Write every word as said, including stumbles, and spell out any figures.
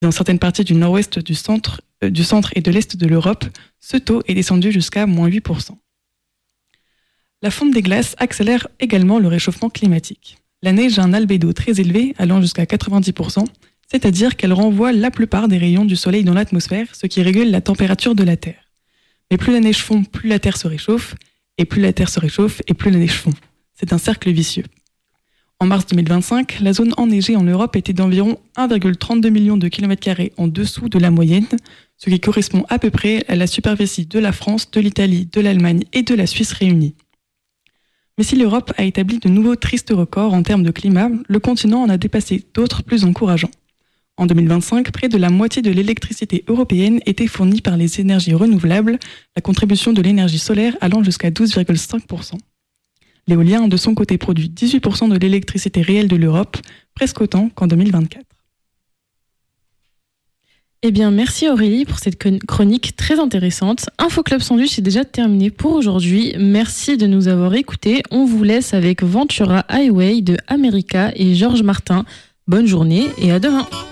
Dans certaines parties du nord-ouest, du centre, euh, du centre et de l'est de l'Europe, ce taux est descendu jusqu'à moins huit pour cent. La fonte des glaces accélère également le réchauffement climatique. La neige a un albédo très élevé, allant jusqu'à quatre-vingt-dix pour cent, c'est-à-dire qu'elle renvoie la plupart des rayons du soleil dans l'atmosphère, ce qui régule la température de la Terre. Mais plus la neige fond, plus la Terre se réchauffe, et plus la Terre se réchauffe, et plus la neige fond. C'est un cercle vicieux. En mars deux mille vingt-cinq, la zone enneigée en Europe était d'environ un virgule trente-deux million de kilomètres carrés en dessous de la moyenne, ce qui correspond à peu près à la superficie de la France, de l'Italie, de l'Allemagne et de la Suisse réunies. Mais si l'Europe a établi de nouveaux tristes records en termes de climat, le continent en a dépassé d'autres plus encourageants. En deux mille vingt-cinq, près de la moitié de l'électricité européenne était fournie par les énergies renouvelables, la contribution de l'énergie solaire allant jusqu'à douze virgule cinq pour cent. L'éolien, de son côté, produit dix-huit pour cent de l'électricité réelle de l'Europe, presque autant qu'en deux mille vingt-quatre. Eh bien, merci Aurélie pour cette chronique très intéressante. Info Club Sandwich est déjà terminé pour aujourd'hui. Merci de nous avoir écoutés. On vous laisse avec Ventura Highway de America et Georges Martin. Bonne journée et à demain.